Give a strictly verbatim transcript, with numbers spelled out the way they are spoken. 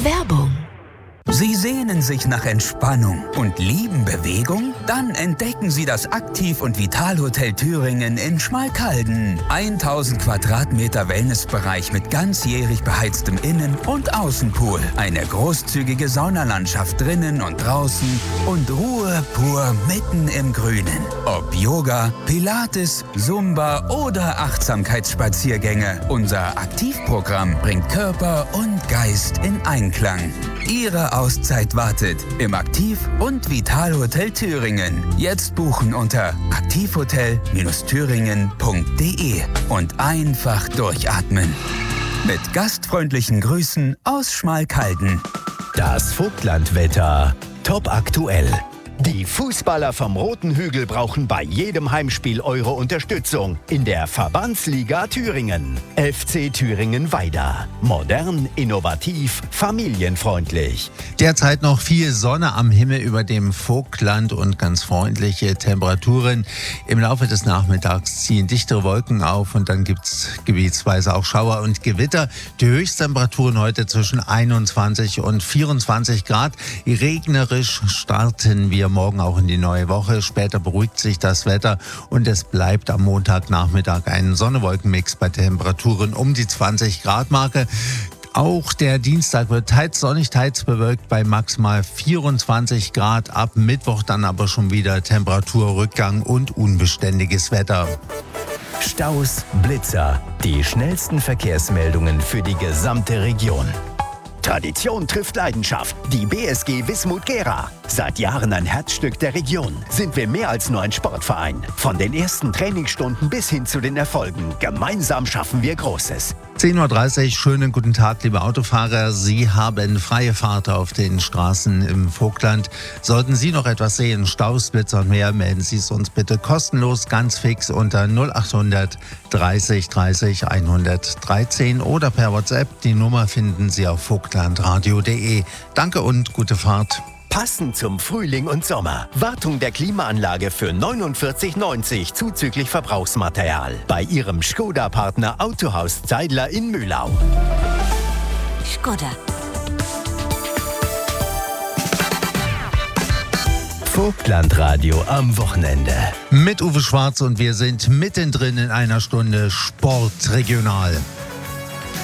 Werbung. Sie sehnen sich nach Entspannung und lieben Bewegung? Dann entdecken Sie das Aktiv- und Vitalhotel Thüringen in Schmalkalden. tausend Quadratmeter Wellnessbereich mit ganzjährig beheiztem Innen- und Außenpool. Eine großzügige Saunalandschaft drinnen und draußen und Ruhe pur mitten im Grünen. Ob Yoga, Pilates, Zumba oder Achtsamkeitsspaziergänge, unser Aktivprogramm bringt Körper und Geist in Einklang. Ihre Auszeit wartet im Aktiv- und Vitalhotel Thüringen. Jetzt buchen unter aktivhotel thüringen punkt de und einfach durchatmen. Mit gastfreundlichen Grüßen aus Schmalkalden. Das Vogtlandwetter. Top aktuell. Die Fußballer vom Roten Hügel brauchen bei jedem Heimspiel eure Unterstützung in der Verbandsliga Thüringen. F C Thüringen-Weida. Modern, innovativ, familienfreundlich. Derzeit noch viel Sonne am Himmel über dem Vogtland und ganz freundliche Temperaturen. Im Laufe des Nachmittags ziehen dichtere Wolken auf und dann gibt es gebietsweise auch Schauer und Gewitter. Die Höchsttemperaturen heute zwischen einundzwanzig und vierundzwanzig Grad. Regnerisch starten wir morgen auch in die neue Woche. Später beruhigt sich das Wetter und es bleibt am Montagnachmittag ein Sonne-Wolken-Mix bei Temperaturen um die zwanzig Grad Marke. Auch der Dienstag wird teils sonnig, teils bewölkt bei maximal vierundzwanzig Grad. Ab Mittwoch dann aber schon wieder Temperaturrückgang und unbeständiges Wetter. Staus, Blitzer. Die schnellsten Verkehrsmeldungen für die gesamte Region. Tradition trifft Leidenschaft. Die B S G Wismut Gera. Seit Jahren ein Herzstück der Region. Sind wir mehr als nur ein Sportverein. Von den ersten Trainingsstunden bis hin zu den Erfolgen. Gemeinsam schaffen wir Großes. zehn Uhr dreißig, schönen guten Tag, liebe Autofahrer. Sie haben freie Fahrt auf den Straßen im Vogtland. Sollten Sie noch etwas sehen, Staus, Blitzer und mehr, melden Sie es uns bitte kostenlos, ganz fix unter null achthundert dreißig dreißig hundertdreizehn oder per WhatsApp. Die Nummer finden Sie auf vogtlandradio punkt de. Danke und gute Fahrt. Passend zum Frühling und Sommer. Wartung der Klimaanlage für neunundvierzig neunzig zuzüglich Verbrauchsmaterial. Bei Ihrem Skoda-Partner Autohaus Zeidler in Mühlau. Skoda. Vogtlandradio am Wochenende. Mit Uwe Schwarz und wir sind mittendrin in einer Stunde Sportregional.